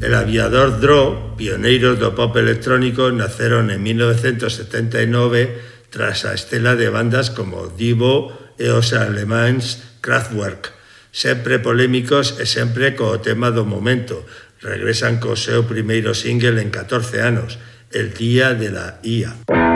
El aviador Dro, pioneiros do pop electrónico, naceron en 1979 tras a estela de bandas como Divo e os alemáns Kraftwerk, sempre polémicos e sempre co tema do momento. Regresan co seu primeiro single en 14 anos, El Día de la IA.